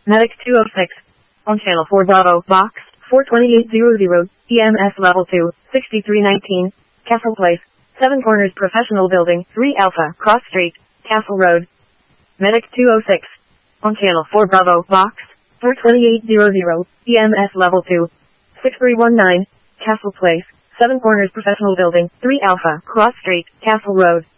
Medic 206. On channel 4 Bravo, box 42800, EMS level 2, 6319, Castle Place, 7 Corners Professional Building, 3 Alpha, Cross Street, Castle Road. Medic 206. On channel 4 Bravo, box 42800, EMS level 2, 6319, Castle Place, 7 Corners Professional Building, 3 Alpha, Cross Street, Castle Road.